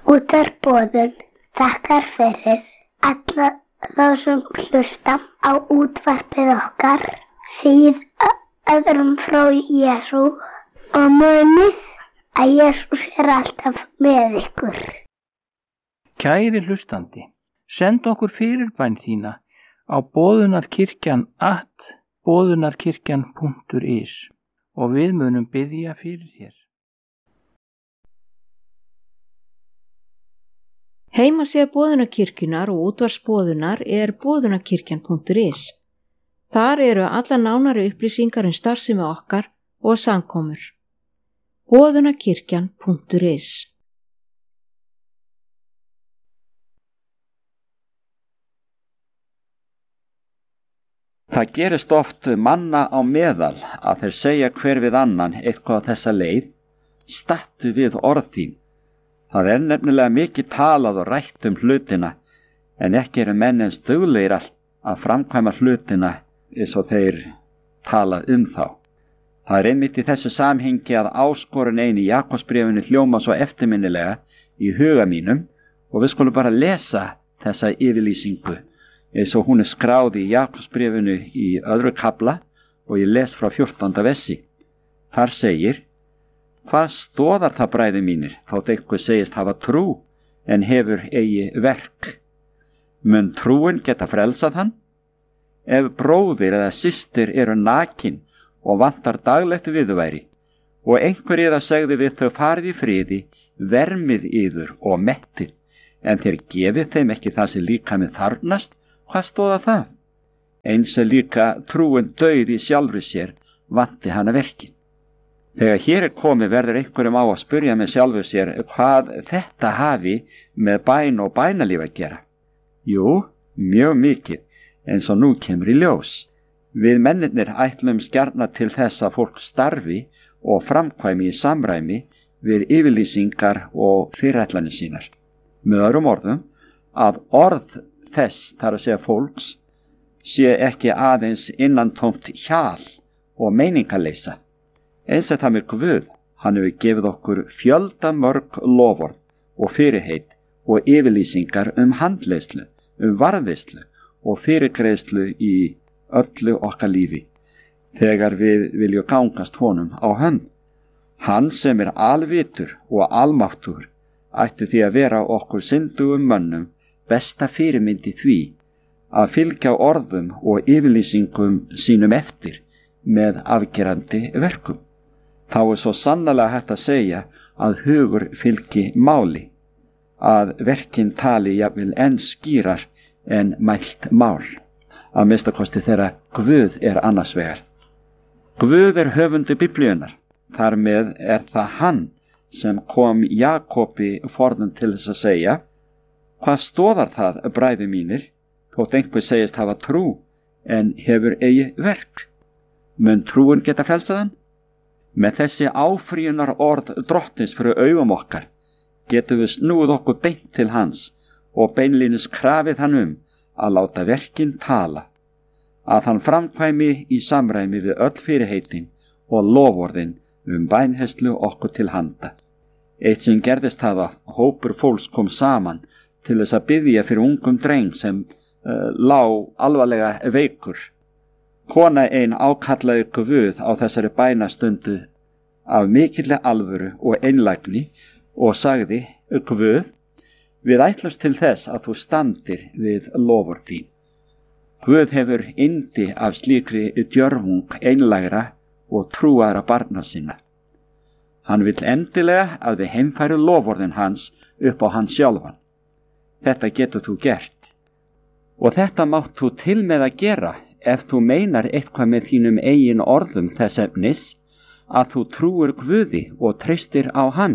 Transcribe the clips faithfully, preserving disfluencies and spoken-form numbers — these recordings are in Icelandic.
Útvarpsboðun þakkar fyrir alla þá sem hlusta á útvarpið okkar, segið öðrum frá Jesú og munið að Jesús er alltaf með ykkur. Kæri hlustandi, send okkur fyrirbæn þína á boðunarkirkjan at boðunarkirkjan punktur is og við munum biðja fyrir þér. Heimasíða Boðunarkirkjunnar og útvarpsboðunar er boðunarkirkjan punktur is. Þar eru alla nánari upplýsingar um starfsemi okkar og samkomur. boðunarkirkjan punktur is. Það gerist oft manna á meðal að þeir segja hver við annan eitthvað á þessa leið, stattu við orð þín. Það er nefnilega mikið talað og rætt um hlutina, en ekki eru menn eins duglegir allt að framkvæma hlutina eins og þeir tala um þá. Það er einmitt í þessu samhengi að áskorun ein í Jakobsbréfinu hljóma svo eftirminnilega í huga mínum og við skulum bara lesa þessa yfirlýsingu eins og hún er skráð í Jakobsbréfinu í öðru kafla og ég les frá fjórtánda versi. Þar segir: Hvað stoðar það, bræður mínir, þótt einhver segist hafa trú en hefur eigi verk? Mun trúin geta frelsað hann? Ef bróðir eða systir eru nakin og vantar daglegt viðurværi og einhver eða segði við þau farið í friði, vermið yður og mettið, en þér gefið þeim ekki það sem líkamið þarfnast, hvað stóða það? Eins er líka trúin dauð í sjálfri sér, vanti hana verkin. Þegar hér er komið verður einhverjum á að spyrja með sjálfur sér hvað þetta hafi með bæn og bænalíf að gera. Jú, mjög mikið, eins og nú kemur í ljós. Við mennirnir ætlum skjarna til þess að fólk starfi og framkvæmi í samræmi við yfirlýsingar og fyrirætlanir sínar. Með öðrum orðum, að orð þess, þar að segja fólks, sé ekki aðeins innantómt hjal og meiningaleysa. Eins er það með Guð, hann hefur gefið okkur fjölda mörg loforð og fyrirheit og yfirlýsingar um handleiðslu, um varðveislu og fyrirgreiðslu í öllu okkar lífi, þegar við viljum gangast honum á hönd. Hann sem er alvitur og almáttur ætti því að vera okkur syndugum mönnum besta fyrirmyndi því að fylgja orðum og yfirlýsingum sínum eftir með afgerandi verkum. Þá er svo sannarlega hægt að segja að hugur fylgi máli, að verkin tali jafnvel enn skýrar en mælt mál, að minnstakosti þegar Guð er annars vegar. Guð er höfundur Biblíunnar, þar með er það hann sem kom Jakobi forðum til þess að segja: Hvað stoðar það, bræður mínir, þótt einhver segist hafa trú en hefur eigi verk? Mun trúin geta frelsað hann? Með þessi áfrýjunar orð drottins fyrir augum okkar getum við snúið okkur beint til hans og beinlínis krafið hann um að láta verkin tala, að hann framkvæmi í samræmi við öll fyrirheitin og loforðin um bænherslu okkur til handa. Eitt sem gerðist það að hópur fólks kom saman til þess að biðja fyrir ungum dreng sem uh, lá alvarlega veikur. Kona ein ákallaði Guð á þessari bænastundu af mikilli alvöru og einlægni og sagði: Guð, við ætlumst til þess að þú standir við loforð þín. Guð hefur yndi af slíkri djörfung einlægra og trúara barna sinna. Hann vill endilega að við heimfæru loforðin hans upp á hans sjálfan. Þetta getur þú gert. Og þetta mátt þú til með að gera ef þú meinar eitthvað með þínum eigin orðum þess efnis að þú trúir Guði og treystir á hann.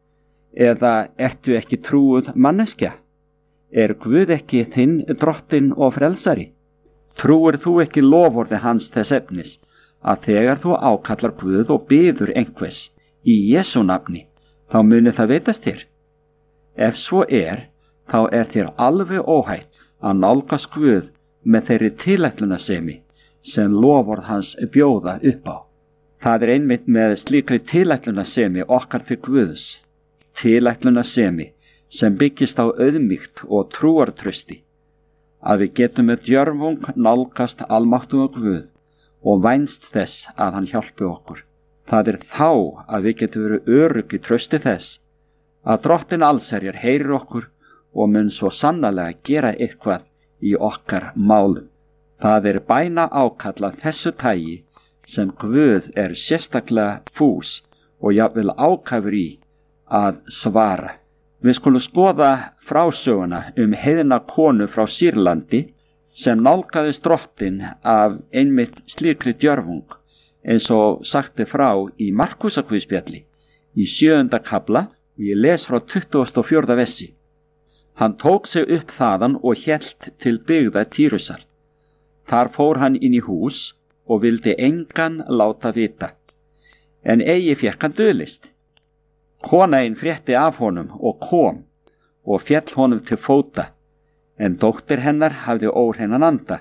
Eða ertu ekki trúuð manneskja? Er Guð ekki þinn drottinn og frelsari? Trúir þú ekki loforði hans þess efnis að þegar þú ákallar Guð og biður einhvers í Jesú nafni, þá muni það veitast þér? Ef svo er, þá er þér alveg óhætt að nálgast Guð með þeirri tilætlunasemi sem loforð hans bjóða upp á. Það er einmitt með slíkri tilætlunasemi okkar til Guðs. Tilætlunasemi sem byggist á auðmýkt og trúartrausti, að við getum með djörfung nálgast almáttuga Guð og vænst þess að hann hjálpi okkur. Það er þá að við getum verið örugg í trausti þess að Drottinn allsherjar heyrir okkur og mun svo sannarlega gera eitthvað í okkar málum. Það er bæna ákall af þessu tagi sem Guð er sérstaklega fús og jafnvel ákafur í að svara. Við skulum skoða frásöguna um heiðna konu frá Sýrlandi sem nálgaðist Drottinn af einmitt slíkri djörfung, eins og sagti frá í Markúsarguðspjalli í sjöunda kafla og ég les frá tuttugasta og fjórða versi. Hann tók sig upp þaðan og hélt til byggða Týrusar. Þar fór hann inn í hús og vildi engan láta vita, en eigi fékk hann dulist. Konainn frétti af honum og kom og féll honum til fóta, en dóttir hennar hafði óhreinan anda.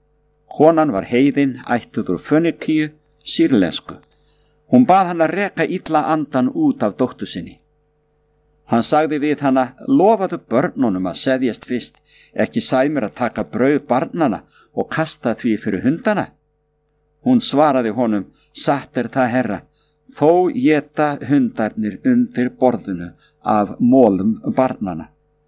Konan var heiðin, ættuð úr Fönikíu, sýrlensku. Hún bað hann að reka illa andan út af dóttur sinni. Hann sagði við hana, lofaðu börnunum að seðjast fyrst, ekki sæmir að taka brauð barnana og kasta því fyrir hundana. Hún svaraði honum, satt er það herra, þó éta hundarnir undir borðinu af mólum barnana.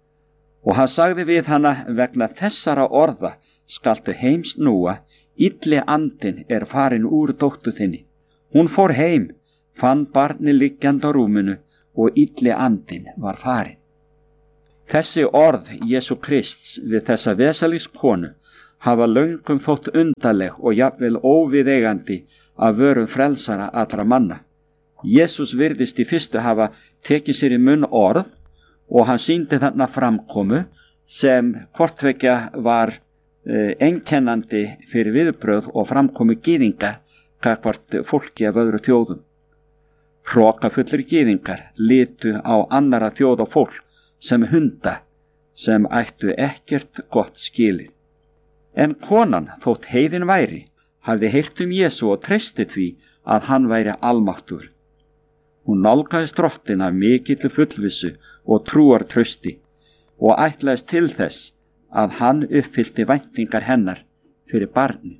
Og hann sagði við hana, vegna þessara orða skaltu heim snúa, illi andin er farin úr dóttur þinni. Hún fór heim, fann barni liggjandi á rúminu og illi andin var farin. Þessi orð Jesú Krists við þessa vesalings konu hafa löngum þótt undarleg og jafnvel óviðeigandi af vörum frelsara allra manna. Jesús virðist í fyrstu hafa tekið sér í munn orð og hann sýndi þarna framkomu sem hvortvekja var eh, einkennandi fyrir viðbröð og framkomu gyðinga gagnvart fólki af öðru þjóðum. Hrokafullir gyðingar litu á annara þjóð og fólk sem hunda sem ættu ekkert gott skilið. En konan, þótt heiðin væri, hafði heyrt um Jesú og treysti því að hann væri almáttur. Hún nálgaðist Drottinn af mikilli fullvissu og trúartrausti og ætlaðist til þess að hann uppfyllti væntingar hennar fyrir barnið.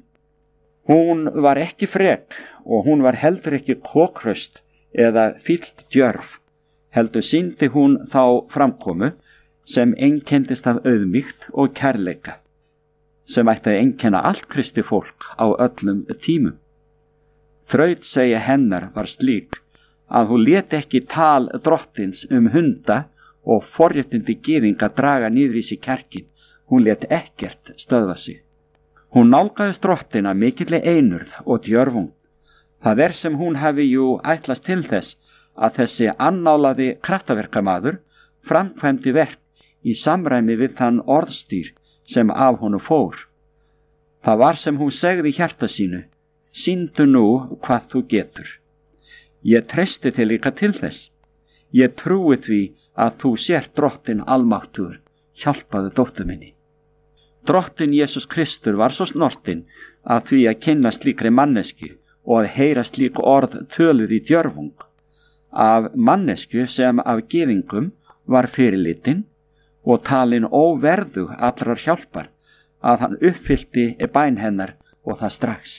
Hún var ekki frek og hún var heldur ekki kokkraust eða fyllt djörf, heldur sýndi hún þá framkomu sem einkendist af auðmýkt og kærleika, sem ætti að einkenna allt kristi fólk á öllum tímum. Þrautseigja hennar var slík að hún lét ekki tal Drottins um hunda og forréttindi gyðinga draga niður í sig kjarkin, hún lét ekkert stöðva sig. Hún nálgaðist Drottinn af mikilli einurð og djörfung. Það er sem hún hafi jú ætlast til þess að þessi annálaði kraftaverkamaður framkvæmdi verk í samræmi við þann orðstýr sem af honum fór. Það var sem hún segði í hjarta sínu, sýndu nú hvað þú getur. Ég treysti þig líka til þess. Ég trúi því að þú sért Drottinn almáttugur, hjálpaðu dóttur minni. Drottinn Jesús Kristur var svo snortinn að því að kynna slíkri mannesku og að heyra slík orð töluð í djörfung, af mannesku sem af gyðingum var fyrirlitin og talin óverðug allrar hjálpar, að hann uppfyllti bæn hennar og það strax.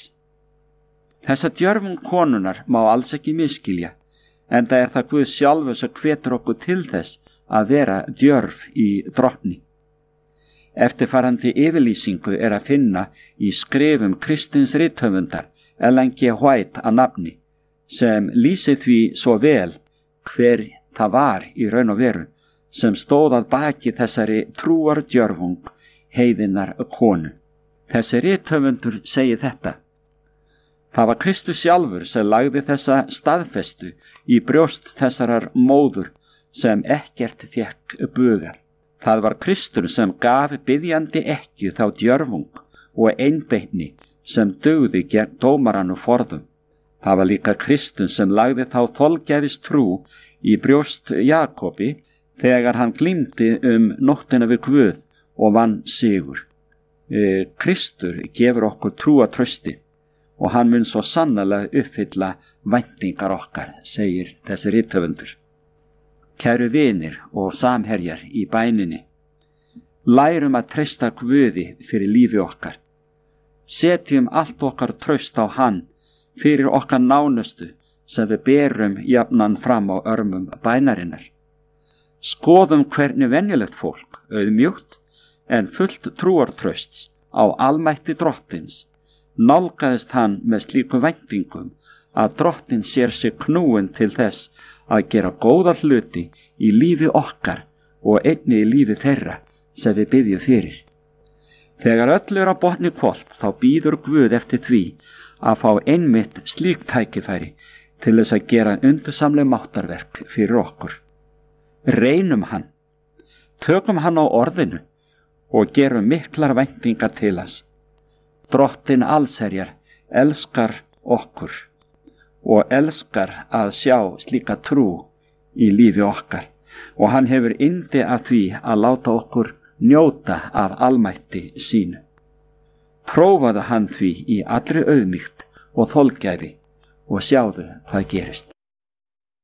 Þessa djörfung konunar má alls ekki miskilja, en það er það Guð sjálfur sem hvetur okkur til þess að vera djörf í Drottni. Eftirfarandi yfirlýsingu er að finna í skrifum kristins rithöfundar Ellen G. White að nafni, sem lýsir því svo vel hver það var í raun og veru sem stóð að baki þessari trúar djörfung heiðinnar konu. Þessi rithöfundur segir þetta: það var Kristus sjálfur sem lagði þessa staðfestu í brjóst þessarar móður sem ekkert fékk bugað. Það var Kristur sem gaf biðjandi ekki þá djörfung og einbeitni sem dugði gegn dómarann og forðum. Það var líka Kristur sem lagði þá þolgæðis trú í brjóst Jakobi þegar hann glímdi um nóttina við Guð og vann sigur. E, Kristur gefur okkur trúartrausti og hann mun svo sannarlega uppfylla væntingar okkar, segir þessi rithöfundur. Kæru vinir og samherjar í bæninni, lærum að treysta Guði fyrir lífi okkar. Setjum allt okkar traust á hann fyrir okkar nánustu sem við berum jafnan fram á örmum bænarinnar. Skoðum hvernig venjulegt fólk, auðmjúkt en fullt trúartrausts á almætti drottins, nálgaðist hann með slíkum væntingum að drottin sér sig knúin til þess að gera góða hluti í lífi okkar og einnig í lífi þeirra sem við biðjum fyrir. Þegar öll er á botni hvolft þá býður Guð eftir því að fá einmitt slík tækifæri til þess að gera undursamleg máttarverk fyrir okkur. Reynum hann, tökum hann á orðinu og gerum miklar væntingar til hans. Drottin allsherjar elskar okkur og elskar að sjá slíka trú í lífi okkar og hann hefur yndi af því að láta okkur njóta af almætti sínu. Prófaðu hann því í allri auðmýkt og þolgæði og sjáðu hvað gerist.